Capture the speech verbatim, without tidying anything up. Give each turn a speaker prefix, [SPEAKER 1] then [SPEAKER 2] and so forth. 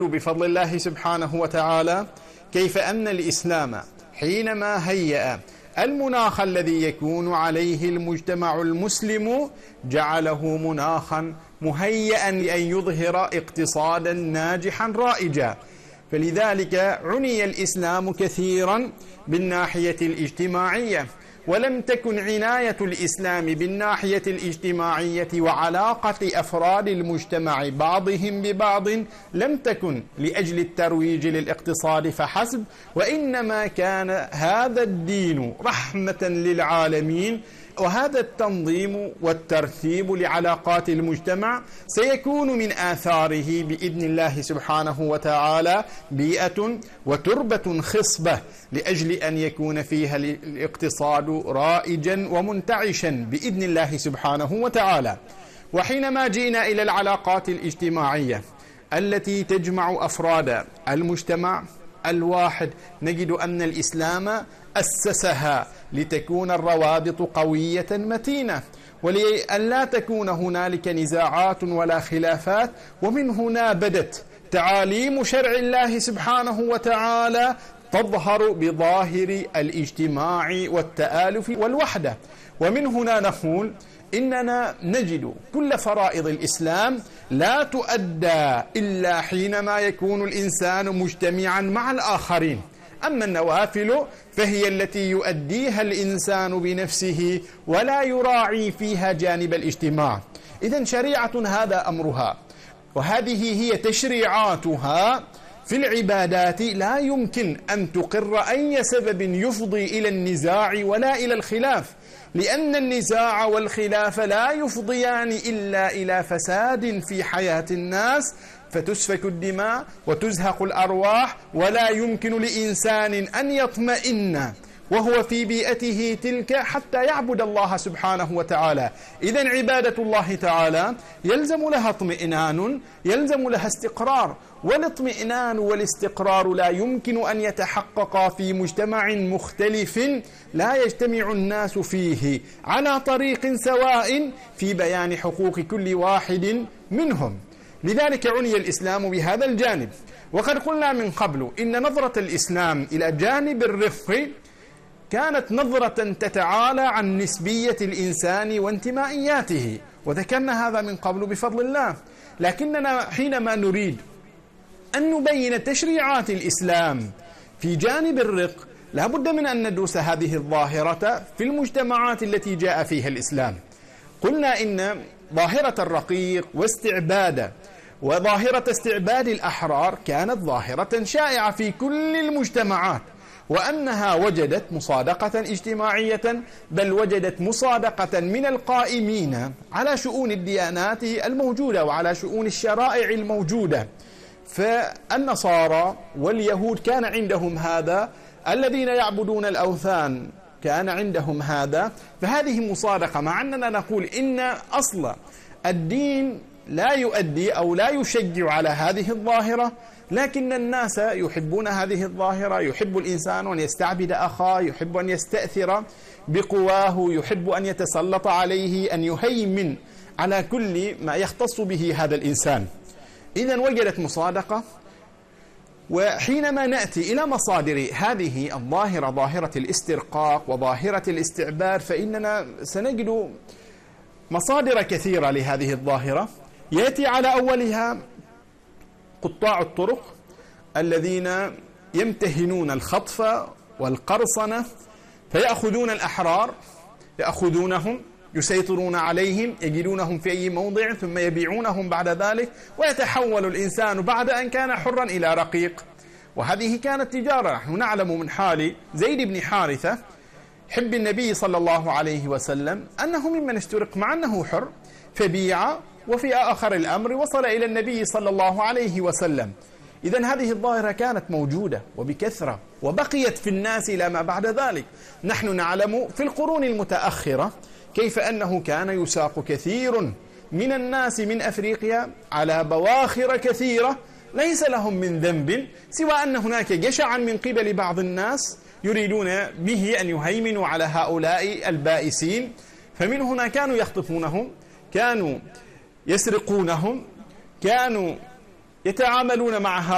[SPEAKER 1] بفضل الله سبحانه وتعالى كيف أن الإسلام حينما هيأ المناخ الذي يكون عليه المجتمع المسلم جعله مناخا مهيئا لأن يظهر اقتصادا ناجحا رائجا. فلذلك عني الإسلام كثيرا بالناحية الاجتماعية، ولم تكن عناية الإسلام بالناحية الاجتماعية وعلاقة أفراد المجتمع بعضهم ببعض لم تكن لأجل الترويج للاقتصاد فحسب، وإنما كان هذا الدين رحمة للعالمين، وهذا التنظيم والترتيب لعلاقات المجتمع سيكون من آثاره بإذن الله سبحانه وتعالى بيئة وتربة خصبة لأجل أن يكون فيها الاقتصاد رائجا ومنتعشا بإذن الله سبحانه وتعالى. وحينما جئنا إلى العلاقات الاجتماعية التي تجمع أفراد المجتمع الواحد نجد أن الإسلام أسسها لتكون الروابط قوية متينة، ولأن لا تكون هنالك نزاعات ولا خلافات. ومن هنا بدت تعاليم شرع الله سبحانه وتعالى تظهر بظاهر الاجتماع والتآلف والوحدة. ومن هنا نقول إننا نجد كل فرائض الإسلام لا تؤدى إلا حينما يكون الإنسان مجتمعا مع الآخرين، أما النوافل فهي التي يؤديها الإنسان بنفسه ولا يراعي فيها جانب الاجتماع. إذن شريعة هذا أمرها، وهذه هي تشريعاتها في العبادات لا يمكن أن تقر أي سبب يفضي إلى النزاع ولا إلى الخلاف، لأن النزاع والخلاف لا يفضيان إلا إلى فساد في حياة الناس، فتسفك الدماء وتزهق الأرواح، ولا يمكن لإنسان أن يطمئن وهو في بيئته تلك حتى يعبد الله سبحانه وتعالى. إذن عبادة الله تعالى يلزم لها اطمئنان، يلزم لها استقرار، والاطمئنان والاستقرار لا يمكن أن يتحققا في مجتمع مختلف لا يجتمع الناس فيه على طريق سواء في بيان حقوق كل واحد منهم. لذلك عني الإسلام بهذا الجانب. وقد قلنا من قبل إن نظرة الإسلام إلى جانب الرفق كانت نظرة تتعالى عن نسبية الإنسان وانتمائياته، وذكرنا هذا من قبل بفضل الله. لكننا حينما نريد أن نبين تشريعات الإسلام في جانب الرق لا بد من أن ندرس هذه الظاهرة في المجتمعات التي جاء فيها الإسلام. قلنا إن ظاهرة الرقيق واستعباد وظاهرة استعباد الأحرار كانت ظاهرة شائعة في كل المجتمعات، وأنها وجدت مصادقة اجتماعية، بل وجدت مصادقة من القائمين على شؤون الديانات الموجودة وعلى شؤون الشرائع الموجودة. فالنصارى واليهود كان عندهم هذا، الذين يعبدون الأوثان كان عندهم هذا، فهذه مصادقة. مع أننا نقول إن أصل الدين لا يؤدي أو لا يشجع على هذه الظاهرة، لكن الناس يحبون هذه الظاهرة. يحب الإنسان أن يستعبد أخاه، يحب أن يستأثر بقواه، يحب أن يتسلط عليه، أن يهيمن على كل ما يختص به هذا الإنسان. إذن وجدت مصادقة. وحينما نأتي إلى مصادر هذه الظاهرة، ظاهرة الاسترقاق وظاهرة الاستعباد، فإننا سنجد مصادر كثيرة لهذه الظاهرة. يأتي على أولها قطاع الطرق الذين يمتهنون الخطف والقرصنة، فيأخذون الأحرار، يأخذونهم يسيطرون عليهم، يجدونهم في أي موضع ثم يبيعونهم بعد ذلك، ويتحول الإنسان بعد أن كان حرا إلى رقيق. وهذه كانت تجارة. نحن نعلم من حال زيد بن حارثة حب النبي صلى الله عليه وسلم أنه ممن استرق مع أنه حر، فبيع، وفي آخر الأمر وصل إلى النبي صلى الله عليه وسلم. إذن هذه الظاهرة كانت موجودة وبكثرة، وبقيت في الناس إلى ما بعد ذلك. نحن نعلم في القرون المتأخرة كيف أنه كان يساق كثير من الناس من أفريقيا على بواخر كثيرة ليس لهم من ذنب سوى أن هناك جشعا من قبل بعض الناس يريدون به أن يهيمنوا على هؤلاء البائسين. فمن هنا كانوا يخطفونهم، كانوا يسرقونهم، كانوا يتعاملون مع هؤلاء